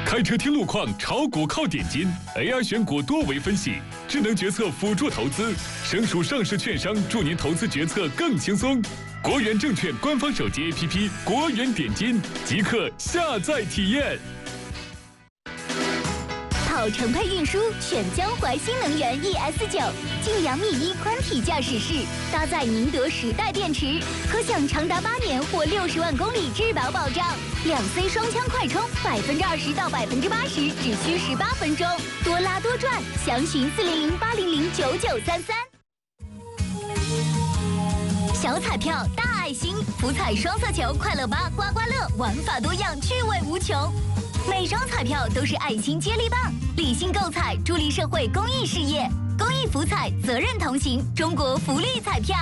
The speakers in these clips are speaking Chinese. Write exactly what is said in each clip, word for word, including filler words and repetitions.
开车听路况，炒股靠点金 ，A I 选股多维分析，智能决策辅助投资，省属上市券商助您投资决策更轻松。国元证券官方手机 A P P 国元点金，即刻下载体验。 跑乘配运输选江淮新能源 E S 九，晋阳 米 一宽体驾驶室，搭载宁德时代电池，可享长达八年或六十万公里质保保障。两 C 双枪快充，百分之二十到百分之八十只需十八分钟，多拉多赚，详询四零零八零零九九三三。小彩票大爱心，福彩双色球快乐八刮刮乐，玩法多样，趣味无穷。每张彩票都是爱心接力棒，理性购彩，助力社会公益事业。公益福彩，责任同行，中国福利彩票。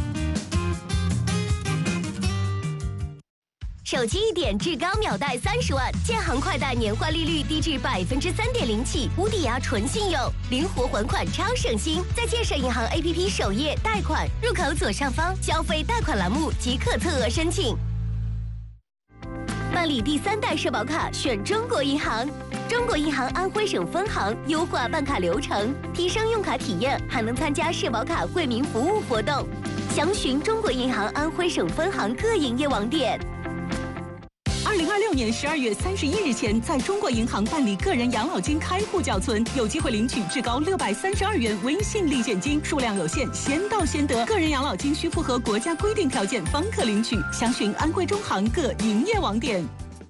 手机一点至高秒贷三十万，建行快贷年化利率低至百分之三点零起，无抵押纯信用，灵活还款超省心。在建设银行 A P P 首页贷款入口左上方消费贷款栏目即可测额申请。办理第三代社保卡，选中国银行。中国银行安徽省分行优化办卡流程，提升用卡体验，还能参加社保卡惠民服务活动。详询中国银行安徽省分行各营业网点。 二零二六年十二月三十一日前，在中国银行办理个人养老金开户缴存，有机会领取至高六百三十二元微信立现金，数量有限，先到先得。个人养老金需符合国家规定条件方可领取。详询安徽中行各营业网点。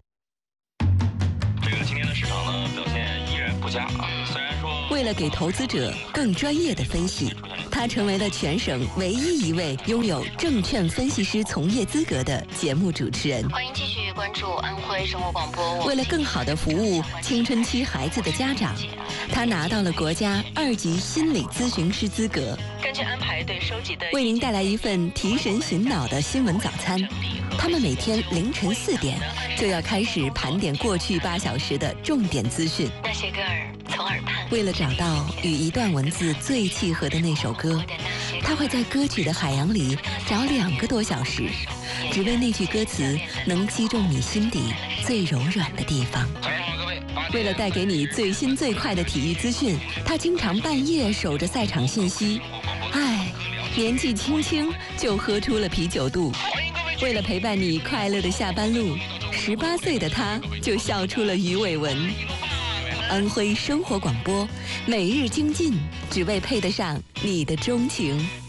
这个今天的市场呢，表现依然不佳啊。虽然说， 为了给投资者更专业的分析，他成为了全省唯一一位拥有证券分析师从业资格的节目主持人。 欢迎继续关注安徽生活广播。 为了更好地服务青春期孩子的家长，他拿到了国家二级心理咨询师资格。 根据安排对收集的， 为您带来一份提神醒脑的新闻早餐。他们每天凌晨四点就要开始盘点过去八小时的重点资讯。 那些歌儿从耳畔。 为了找到与一段文字最契合的那首歌，他会在歌曲的海洋里找两个多小时，只为那句歌词能击中你心底最柔软的地方。为了带给你最新最快的体育资讯，他经常半夜守着赛场信息。唉，年纪轻轻就喝出了啤酒肚。为了陪伴你快乐的下班路，十八岁的他就笑出了鱼尾纹。安徽生活广播，每日精进，只为配得上你的钟情。